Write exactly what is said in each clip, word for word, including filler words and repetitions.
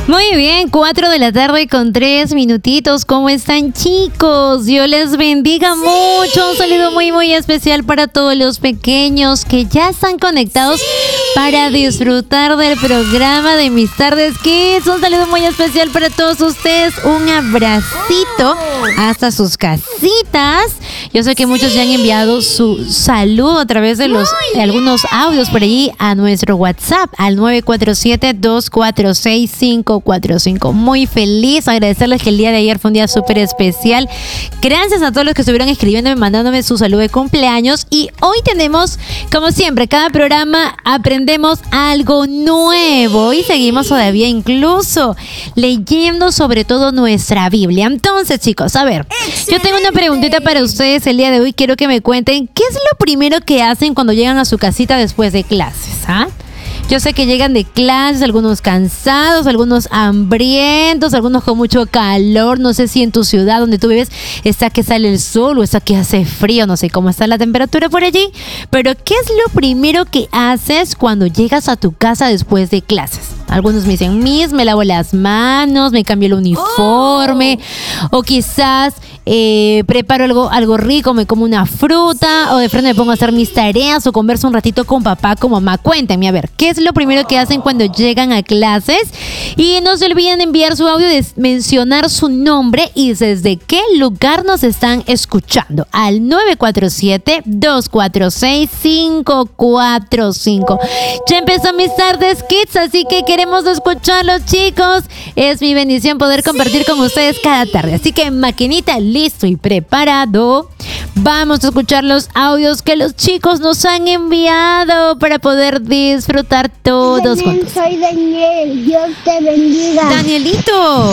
Muy bien, cuatro de la tarde con tres minutitos. ¿Cómo están, chicos? Dios les bendiga sí. mucho. Un saludo muy, muy especial para todos los pequeños que ya están conectados sí. para disfrutar del programa de Mis Tardes Kids. Un saludo muy especial para todos ustedes. Un abracito hasta sus casitas. Yo sé que muchos ya han enviado su saludo a través de los de algunos audios por allí a nuestro WhatsApp al nueve cuatro siete, dos cuatro seis, cinco cuatro cinco. Muy feliz, agradecerles que el día de ayer fue un día súper especial. Gracias a todos los que estuvieron escribiéndome, mandándome su saludo de cumpleaños. Y hoy tenemos, como siempre, cada programa aprendemos algo nuevo y seguimos todavía incluso leyendo sobre todo nuestra Biblia. Entonces, chicos, a ver, yo tengo una preguntita para ustedes el día de hoy. Quiero que me cuenten qué es lo primero que hacen cuando llegan a su casita después de clases, ¿ah? Yo sé que llegan de clases, algunos cansados, algunos hambrientos, algunos con mucho calor. No sé si en tu ciudad donde tú vives está que sale el sol o está que hace frío. No sé cómo está la temperatura por allí. Pero ¿qué es lo primero que haces cuando llegas a tu casa después de clases? Algunos me dicen, Miss, me lavo las manos, me cambio el uniforme. Oh. O quizás eh, preparo algo, algo rico, me como una fruta. O de frente me pongo a hacer mis tareas o converso un ratito con papá, con mamá. Cuéntenme, a ver, ¿qué es lo primero que hacen cuando llegan a clases? Y no se olviden de enviar su audio, de mencionar su nombre y desde qué lugar nos están escuchando. Al nueve cuatro siete, dos cuatro seis, cinco cuatro cinco. Ya empezó Mis Tardes Kids, así que queremos escucharlos, chicos. Es mi bendición poder compartir sí. con ustedes cada tarde. Así que maquinita, listo y preparado. Vamos a escuchar los audios que los chicos nos han enviado para poder disfrutar todos Daniel, juntos. Soy Daniel, Dios te bendiga. Danielito,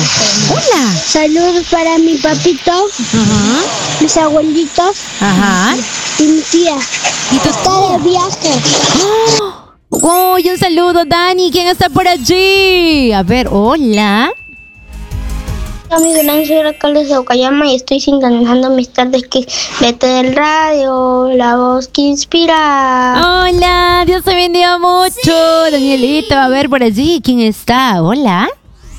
hola. Saludos para mi papito, Ajá. mis abuelitos, Ajá. y mi tía. ¿Y tu Está de viaje. ¡Oh! ¡Uy, un saludo, Dani! ¿Quién está por allí? A ver, hola. Amigo, soy alcalde de Okayama y estoy sintonizando Mis Tardes que vete del radio, la voz que inspira. Hola, Dios te bendiga mucho, sí. Danielito. A ver, por allí, ¿quién está? Hola.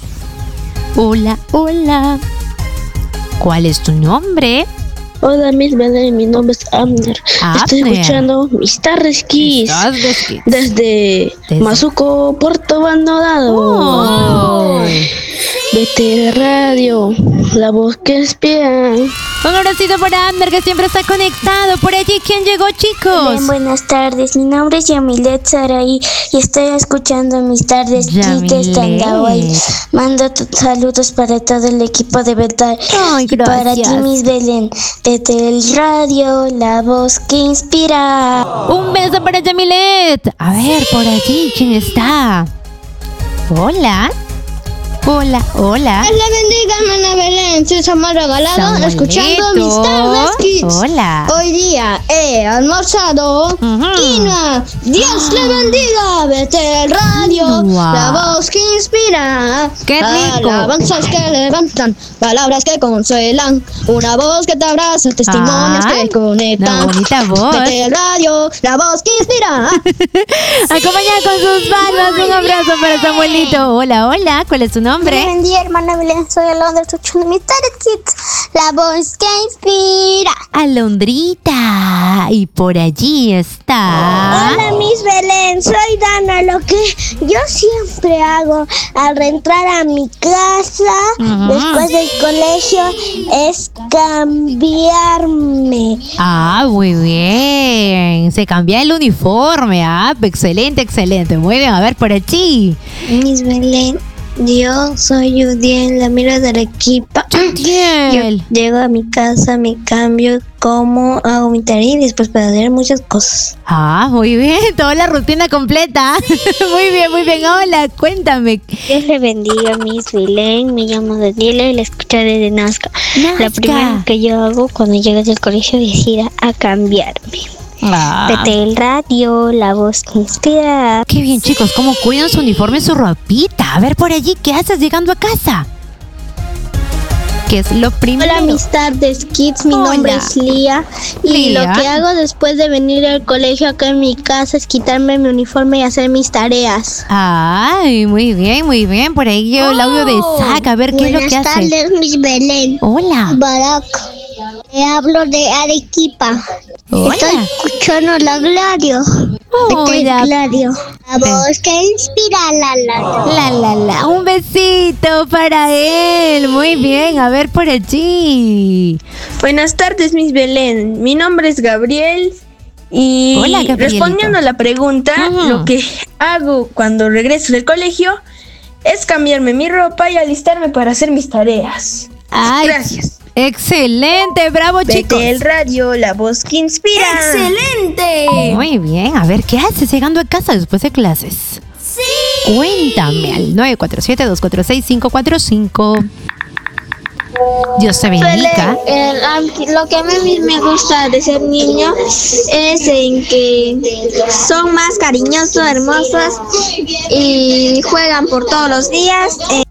Hola, hola. ¿Cuál es tu nombre? Hola, Miss Belén, mi nombre es Abner. Abner. Estoy escuchando Mis Tardes Kids desde, desde Mazuco, Puerto Abandonado. Oh. Vete de radio, la voz que inspira. Un abracito para Abner, que siempre está conectado. Por allí, ¿quién llegó, chicos? Bien, buenas tardes, mi nombre es Yamilet Saray y estoy escuchando Mis Tardes Kids desde Andahuay. Mando t- saludos para todo el equipo de verdad. Ay, y para ti, Miss Belén, desde el radio, la voz que inspira. Un beso para Yamilet. A ver, por allí, ¿quién está? Hola. Hola, hola. Dios le bendiga, hermana Belén. Soy Samuel Regalado, Samuelito. escuchando Mis Tardes Kids. Hola. Hoy día he almorzado Uh-huh. quinoa. Dios le bendiga. Vete el radio, Quinoa. la voz que inspira. ¡Qué rico! Alabanzas que levantan, palabras que consuelan, una voz que te abraza, testimonios Ay, que conectan. una bonita voz. Vete el radio, la voz que inspira. Acompañada con sus palmas. Un abrazo para Samuelito. Hola, hola. ¿Cuál es tu nombre? Dios le bendiga, hermana Belén. Soy Alondra, escuchando Mis Tardes Kids, la voz que inspira. Alondrita. Y por allí está. Hola, Miss Belén, soy Dana. Lo que yo siempre hago al reentrar a mi casa Uh-huh. después del colegio es cambiarme. Ah, muy bien. Se cambia el uniforme. Ah, excelente, excelente. Muy bien. A ver, por allí. Miss Belén, yo soy Judiel, la miro de Arequipa. Judiel. Yo llego a mi casa, me cambio, como, hago mi tarea y después para hacer muchas cosas. Ah, muy bien. Toda la rutina completa. Muy bien, muy bien. Hola, cuéntame. Dios le bendiga, Miss Belén. Me llamo Daniela y la escucharé de Nazca. Nazca. La primera que yo hago cuando llego del colegio es ir a, a cambiarme. Ah. Vete el radio, la voz que inspira. Qué bien, chicos. ¿Cómo cuidan su uniforme y su ropita? A ver, por allí, ¿qué haces llegando a casa? ¿Qué es lo primero? Hola, mis tardes, kids. Mi Hola. nombre es Lía. Y Lía. lo que hago después de venir al colegio acá en mi casa es quitarme mi uniforme y hacer mis tareas. Ay, muy bien, muy bien. Por ahí yo el audio de Zack. A ver, ¿qué es lo que hace? Buenas tardes, Miss Belén. Hola. Barack. Te hablo de Arequipa. Hola. Estoy escuchando la Gladio. Hola. Gladio. La voz que inspira la la. La, la, la. Un besito para él. Muy bien. A ver, por allí. Buenas tardes, Miss Belén. Mi nombre es Gabriel y Hola, Gabrielito. respondiendo a la pregunta, Ujú. lo que hago cuando regreso del colegio es cambiarme mi ropa y alistarme para hacer mis tareas. Ay, Gracias. excelente. Bravo, chicos. Vete el radio, la voz que inspira. ¡Excelente! Muy bien. A ver, ¿qué haces llegando a casa después de clases? Sí. Cuéntame al nueve cuatro siete, dos cuatro seis, cinco cuatro cinco. Dios te bendiga. El- el- lo que a mí me gusta de ser niño es en que son más cariñosos, hermosos y juegan por todos los días. Eh,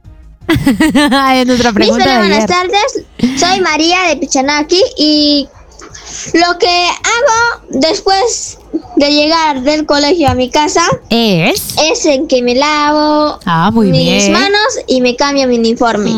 Es nuestra Mis pregunta de buenas ayer. tardes, soy María de Pichanaki y lo que hago después de llegar del colegio a mi casa Es. es en que me lavo Ah, muy mis bien. manos y me cambio mi uniforme.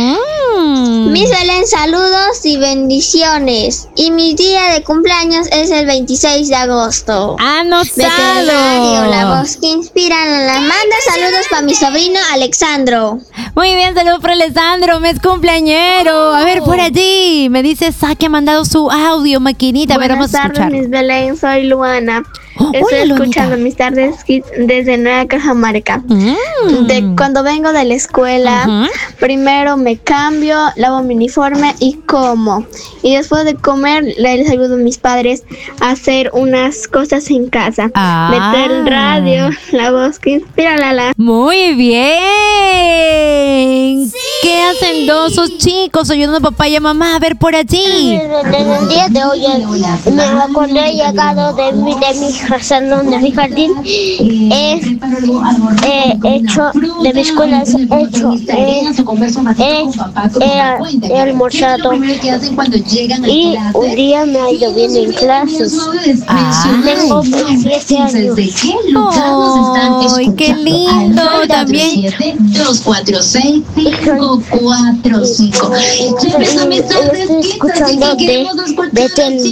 Mm. Miss Belén, saludos y bendiciones. Y mi día de cumpleaños es el veintiséis de agosto. Veterinario, la Anotado. voz que inspira. La manda saludos para mi sobrino Alexandro. Muy bien, saludos para Alessandro, mes cumpleañero. A ver, por allí. Me dice Sa que ha mandado su audio, maquinita. A ver, vamos a escuchar. Miss Belén, soy Luana. Oh, Estoy hola, Luanita. escuchando mis tardes kids desde Nueva Cajamarca. Mm. De cuando vengo de la escuela, Ujú. primero me cambio, lavo mi uniforme y como. Y después de comer, les ayudo a mis padres a hacer unas cosas en casa. Ah. Meter el radio, la voz que inspira la la. Muy bien. ¿Qué hacen dos esos chicos ayudando a papá y a mamá? A ver, por allí. Desde el día de hoy me acordé he llegado de mi, de mi salón, de mi jardín. He he hecho, de mi escuela he hecho, he, he, he, he almorzado. Y un día me ha ido bien en clases. Tengo siete años. ¡Ay, qué lindo! También. dos cuatro seis, cinco cuatro cinco. Estoy escuchando de Betel,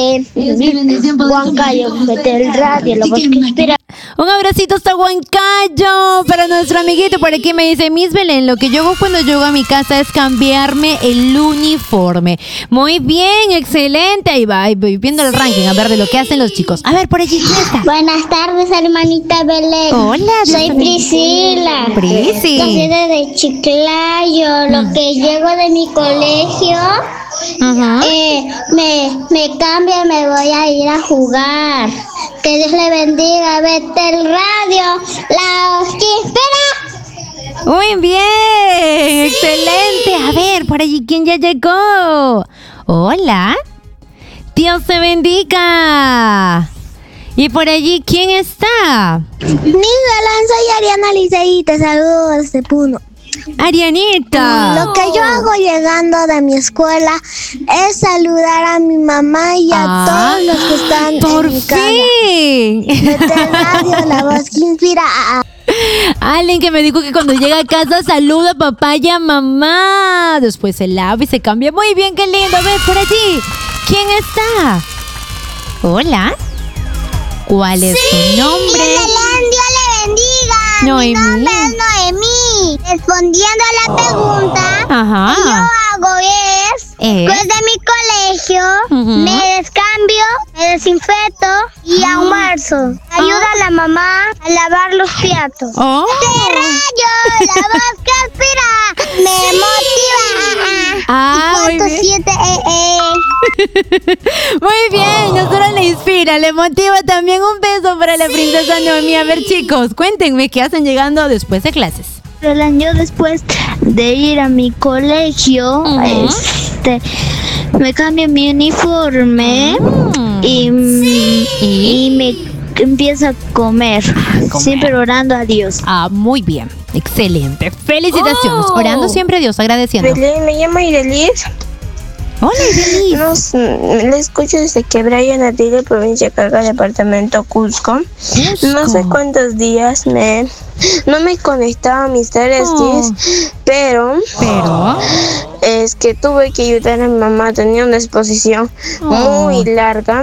de Huancayo, Betel Radio, la voz que inspira. Un abracito hasta Huancayo para nuestro amiguito. Por aquí me dice Miss Belén, lo que yo hago cuando llego a mi casa es cambiarme el uniforme. Muy bien, excelente. Ahí va, ahí voy viendo el ranking, a ver de lo que hacen los chicos. A ver, por allí, ¿quién está? Buenas tardes, hermanita Belén. Hola, Soy Dios Priscila. Prisi. Soy de Chiclayo. Lo que llego de mi colegio, Ajá. eh, me, me cambio y me voy a ir a jugar. Que Dios le bendiga. Vete el radio, la voz que inspira. Muy bien, excelente. A ver, por allí, ¿quién ya llegó? Hola. Dios te bendiga. Y por allí, ¿quién está? Mi Belén, soy Ariana Liceíta. Saludos de Puno. Arianita. Lo que yo hago llegando de mi escuela es saludar a mi mamá y a Ah, todos los que están ¡Por en mi casa. fin! Vete al radio, la voz que inspira. Alguien que me dijo que cuando llega a casa saluda a papá y a mamá. Después se lava y se cambia. Muy bien, qué lindo. Ves por allí. ¿Quién está? Hola. ¿Cuál es tu nombre? Dios le bendiga. Noemí. Mi nombre es Noemí. Respondiendo a la pregunta, Ajá. que yo hago es, ¿Es? después de mi colegio, Ujú. me descambio, me desinfecto y almuerzo. Ayuda a la mamá a lavar los platos. Oh. ¡Este rayo! La voz que inspira me motiva. Ah, muy Cuatro, bien. siete, eh, eh. Muy bien, no solo le inspira, le motiva también. Un beso para la princesa Noemí. A ver, chicos, cuéntenme qué hacen llegando después de clases. Yo después de ir a mi colegio, Ujú. este, me cambio mi uniforme Mm. y, ¿Y? y me empiezo a comer, comer. siempre orando a Dios. Ah, muy bien. Excelente. Felicitaciones. Oh. Orando siempre a Dios, agradeciendo. Belén, me llamo Irelis. Hola, Irelis. No, sé, le escucho desde que Brian Atilio, provincia de Carga, departamento Cusco. No sé cuántos días me no me conectaba a mis tareas, Oh. pero Pero. es que tuve que ayudar a mi mamá. Tenía una exposición Oh. muy larga.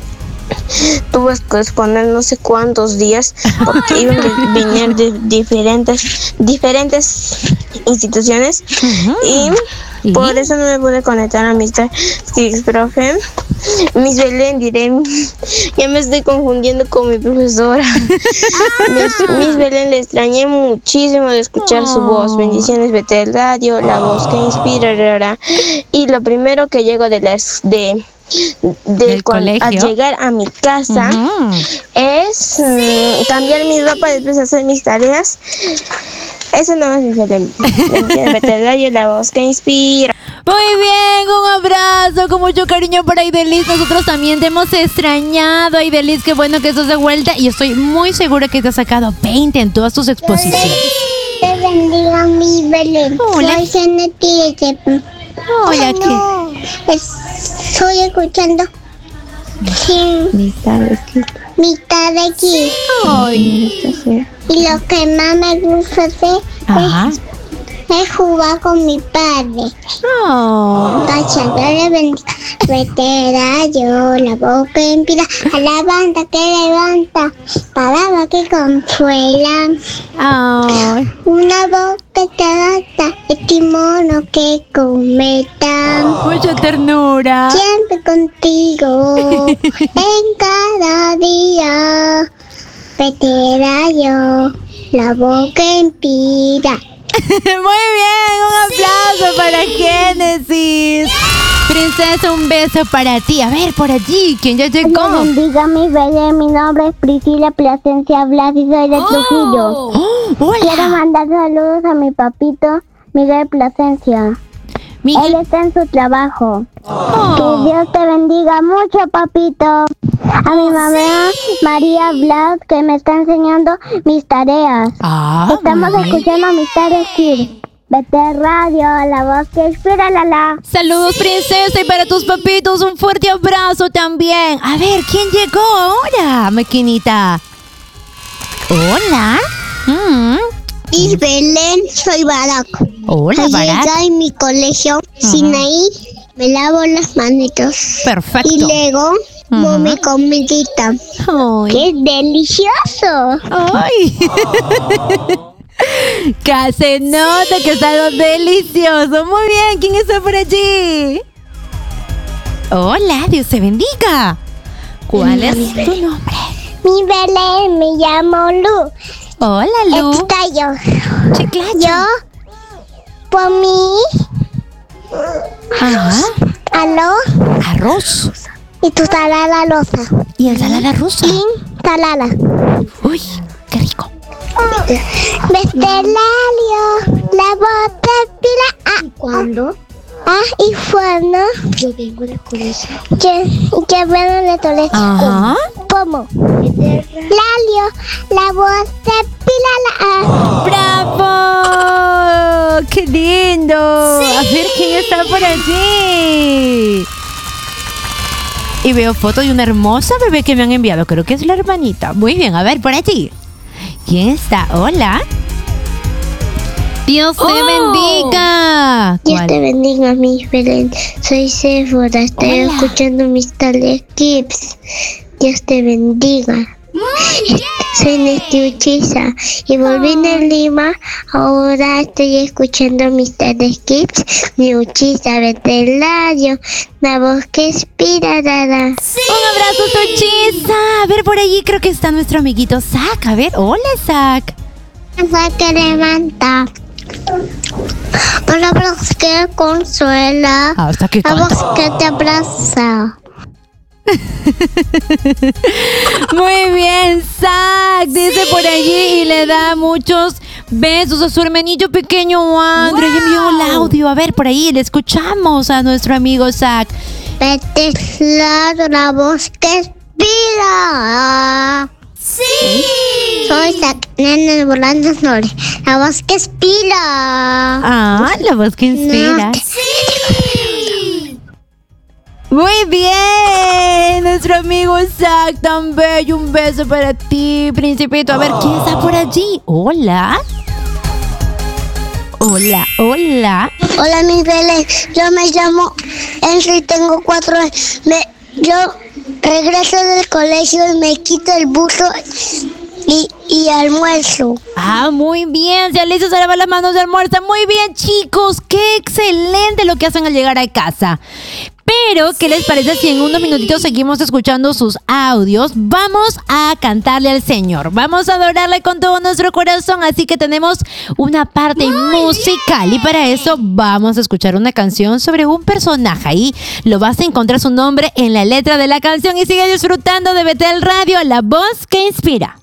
Tuve que exponer no sé cuántos días porque iban a venir de diferentes diferentes instituciones Ujú. y ¿Y? por eso no me pude conectar a mis tareas, profe. Miss Belén, diré, ya me estoy confundiendo con mi profesora. Miss, Miss Belén, le extrañé muchísimo de escuchar su voz. Bendiciones, Betel Radio, la voz que inspira, rara. Y lo primero que llego de las de de Del cuan- a colegio. llegar a mi casa Ujú. es mm, cambiar mi ropa, después hacer mis tareas. Eso no es mi Belén. Bendiciones, Betel Radio, la voz que inspira. Muy bien, un abrazo con mucho cariño para Irelis. Nosotros también te hemos extrañado, Irelis. Qué bueno que estás de vuelta y estoy muy segura que te has sacado veinte en todas tus exposiciones. Te bendiga mi Belén. Hola. Soy Geneti de Hola, ¿qué? Estoy escuchando. Sí. Mitad de aquí. Ay. Y lo que más me gusta hacer Ajá. es jugar con mi padre. Oh. Cachadores bendiga, vetera yo, la voz que inspira, alabanza que levanta, palabra que consuela, Ay. una voz que te adapta, el timono que cometa. Mucha ternura. Siempre contigo, en cada día, vetera yo, la voz que inspira. Muy bien, un aplauso para Génesis. Princesa, un beso para ti. A ver, por allí, ¿quién ya llegó? Bendiga mi Belén, mi nombre es Priscila Plasencia Blas y soy de Trujillo. Oh, Quiero hola. mandar saludos a mi papito Miguel Plasencia. Él Miguel. está en su trabajo. Oh. Que Dios te bendiga mucho, papito. A mi mamá María Blas, que me está enseñando mis tareas. Ah, Estamos muy bien. escuchando mis tareas Kids. Vete Radio, la voz que inspira, la la. Saludos, princesa, y para tus papitos un fuerte abrazo también. A ver, ¿quién llegó ahora, maquinita? Hola. Mm. Y Belén, soy Barak. Hola, Barak. en mi colegio, Sinaí, me lavo las manitos. Perfecto. Y luego, como mi comidita. Ay. ¡Qué delicioso! Ay. Casi nota que es algo delicioso. Muy bien, ¿quién está por allí? Hola, Dios te bendiga. ¿Cuál es tu nombre? Mi Belén, me llamo Lu. Hola, Lu. Está yo. Chiclayo. Yo, por mí, Ajá. aló, Arroz. y tu salada rosa. Y ensalada rusa. Sin salada. Uy, qué rico. Vestelario, la voz te pila. Ah, ¿cuándo? Ah, y cuando. Yo vengo de colegio. Yo, yo vengo de colegio. Ajá. ¿Cómo? Lalio, la voz te pila. La, ah. ¡Bravo! ¡Qué lindo! A ver quién está por allí. Y veo fotos de una hermosa bebé que me han enviado. Creo que es la hermanita. Muy bien, a ver, por allí. ¿Quién está? Hola. Dios te bendiga. Dios ¿Cuál? te bendiga, mi Belén. Soy Sephora, estoy Hola. escuchando mis Kids. Dios te bendiga. Soy Nesti Uchiza y volví de Lima. Ahora estoy escuchando mis Kids. Mi Uchiza, veterinario, la voz que inspira, dada. Un abrazo, Tochiza. A ver, por allí creo que está nuestro amiguito Zach. A ver, hola, Zach. La voz que levanta. La voz que consuela. Hasta que La voz canta. que te abraza. Muy bien, Zach. Dice por allí y le da muchos besos a su hermanito pequeño Andrew. Y envió el audio. A ver, por ahí le escuchamos a nuestro amigo Zach. Vete lado, la voz que inspira. Sí. Soy la nena volando sobre la voz que inspira. Ah, la voz que inspira. No. Sí. Muy bien, nuestro amigo Zach, tan bello. Un beso para ti, Principito. A ver, ¿quién está por allí? Hola. Hola, hola. Hola, mi Belén. Yo me llamo Enzo y tengo cuatro años. Me, yo regreso del colegio y me quito el buzo y, y almuerzo. Ah, muy bien. Ya listos a lavar las manos de almuerzo. Muy bien, chicos. Qué excelente lo que hacen al llegar a casa. Pero, ¿qué les parece si en unos minutitos seguimos escuchando sus audios? Vamos a cantarle al Señor. Vamos a adorarle con todo nuestro corazón. Así que tenemos una parte musical. Y para eso vamos a escuchar una canción sobre un personaje. Ahí lo vas a encontrar su nombre en la letra de la canción. Y sigue disfrutando de Betel Radio, la voz que inspira.